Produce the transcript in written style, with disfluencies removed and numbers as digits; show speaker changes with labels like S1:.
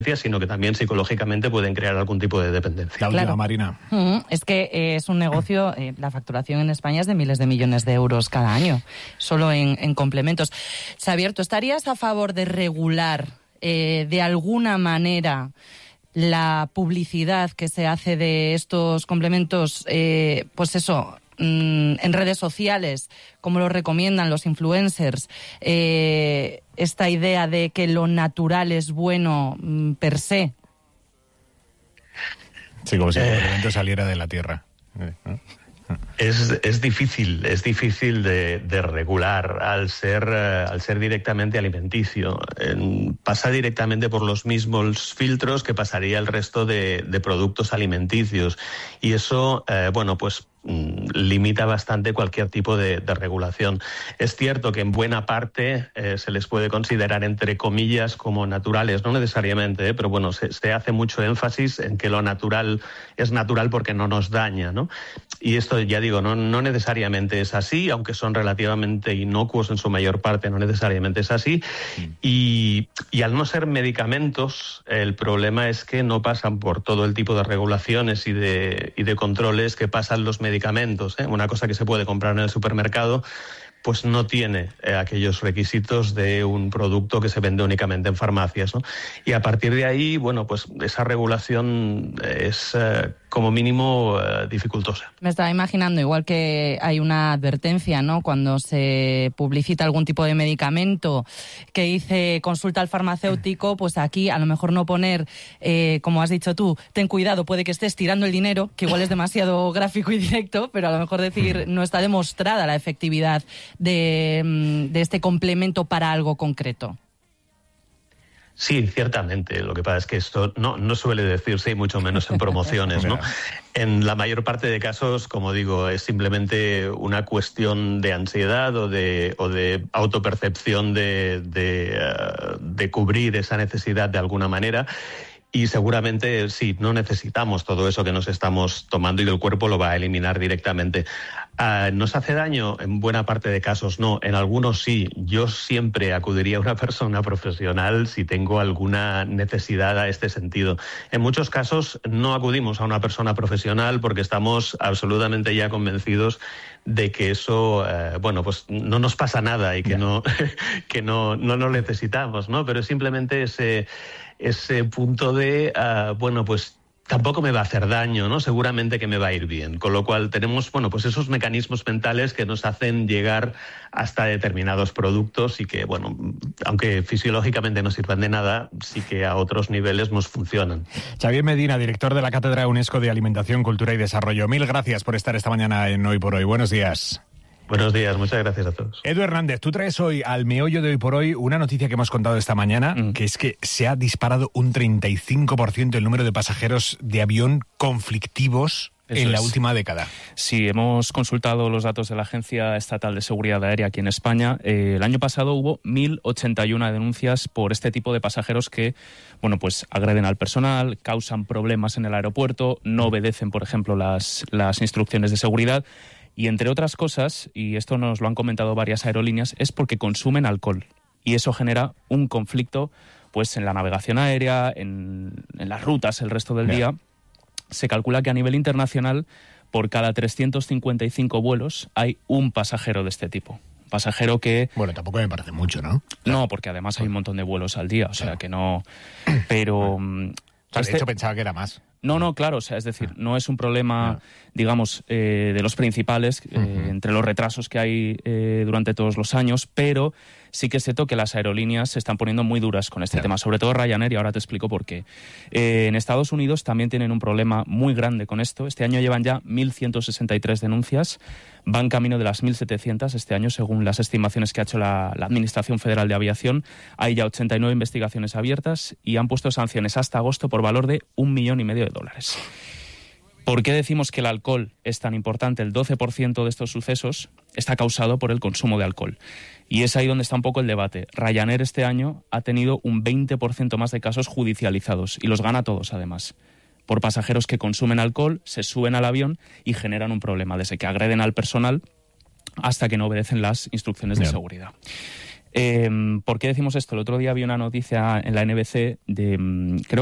S1: sino que también psicológicamente pueden crear algún tipo de dependencia.
S2: La última, Marina.
S3: Es que es un negocio, la facturación en España es de miles de millones de euros cada año, solo en complementos. Xavier, ¿tú estarías a favor de regular de alguna manera la publicidad que se hace de estos complementos, pues eso, en redes sociales, como lo recomiendan los influencers, esta idea de que lo natural es bueno per se?
S2: Sí, como si el complemento saliera de la tierra.
S1: Es difícil de regular al ser directamente alimenticio. Pasa directamente por los mismos filtros que pasaría el resto de productos alimenticios. Y eso, pues limita bastante cualquier tipo de regulación. Es cierto que en buena parte se les puede considerar, entre comillas, como naturales, no necesariamente, pero bueno, se hace mucho énfasis en que lo natural es natural porque no nos daña, ¿no? Y esto, ya digo, no necesariamente es así, aunque son relativamente inocuos en su mayor parte, no necesariamente es así. Y al no ser medicamentos, el problema es que no pasan por todo el tipo de regulaciones y de controles que pasan los medicamentos. Una cosa que se puede comprar en el supermercado pues no tiene aquellos requisitos de un producto que se vende únicamente en farmacias, ¿no? Y a partir de ahí, pues esa regulación es como mínimo dificultosa.
S3: Me estaba imaginando, igual que hay una advertencia, ¿no?, cuando se publicita algún tipo de medicamento que dice consulta al farmacéutico, pues aquí a lo mejor no poner, como has dicho tú, ten cuidado, puede que estés tirando el dinero, que igual es demasiado gráfico y directo, pero a lo mejor decir no está demostrada la efectividad de este complemento para algo concreto.
S1: Sí, ciertamente. Lo que pasa es que esto no suele decirse, y mucho menos en promociones, ¿no? En la mayor parte de casos, como digo, es simplemente una cuestión de ansiedad o de autopercepción de cubrir esa necesidad de alguna manera. Y seguramente sí, no necesitamos todo eso que nos estamos tomando y el cuerpo lo va a eliminar directamente. ¿Nos hace daño? En buena parte de casos no, en algunos sí. Yo siempre acudiría a una persona profesional si tengo alguna necesidad a este sentido. En muchos casos no acudimos a una persona profesional porque estamos absolutamente ya convencidos de que eso, pues no nos pasa nada y que no lo necesitamos, ¿no? Pero simplemente ese punto de, pues tampoco me va a hacer daño, ¿no? Seguramente que me va a ir bien. Con lo cual tenemos, pues esos mecanismos mentales que nos hacen llegar hasta determinados productos y que, aunque fisiológicamente no sirvan de nada, sí que a otros niveles nos funcionan.
S2: Xavier Medina, director de la Cátedra UNESCO de Alimentación, Cultura y Desarrollo. Mil gracias por estar esta mañana en Hoy por Hoy. Buenos días.
S1: Buenos días, muchas gracias a todos.
S2: Edu Hernández, tú traes hoy al meollo de Hoy por Hoy una noticia que hemos contado esta mañana, que es que se ha disparado un 35% el número de pasajeros de avión conflictivos en la última década.
S4: Sí, hemos consultado los datos de la Agencia Estatal de Seguridad Aérea aquí en España. El año pasado hubo 1.081 denuncias por este tipo de pasajeros que, pues agreden al personal, causan problemas en el aeropuerto, no obedecen, por ejemplo, las instrucciones de seguridad. Y entre otras cosas, y esto nos lo han comentado varias aerolíneas, es porque consumen alcohol. Y eso genera un conflicto pues en la navegación aérea, en las rutas el resto del día. Se calcula que a nivel internacional, por cada 355 vuelos, hay un pasajero de este tipo. Pasajero que...
S2: Bueno, tampoco me parece mucho, ¿no?
S4: No, porque además hay un montón de vuelos al día, o sea que no... Pero...
S2: de hecho pensaba que era más.
S4: No, claro, o sea, es decir, no es un problema, digamos, de los principales, entre los retrasos que hay durante todos los años, pero sí que es cierto que las aerolíneas se están poniendo muy duras con este tema, sobre todo Ryanair, y ahora te explico por qué. En Estados Unidos también tienen un problema muy grande con esto. Este año llevan ya 1.163 denuncias, van camino de las 1.700 este año, según las estimaciones que ha hecho la Administración Federal de Aviación. Hay ya 89 investigaciones abiertas y han puesto sanciones hasta agosto por valor de $1,5 millones. ¿Por qué decimos que el alcohol es tan importante? El 12% de estos sucesos está causado por el consumo de alcohol. Y es ahí donde está un poco el debate. Ryanair este año ha tenido un 20% más de casos judicializados, y los gana todos además, por pasajeros que consumen alcohol, se suben al avión y generan un problema, desde que agreden al personal hasta que no obedecen las instrucciones de seguridad. ¿Por qué decimos esto? El otro día vi una noticia en la NBC de, creo